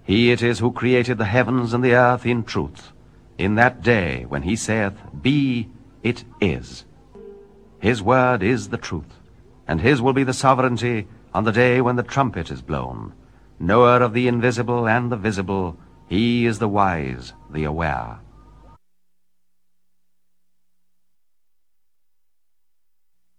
He it is who created the heavens and the earth in truth, in that day when he saith, Be, it is. His word is the truth, and his will be the sovereignty on the day when the trumpet is blown. Knower of the invisible and the visible, he is the wise, the aware.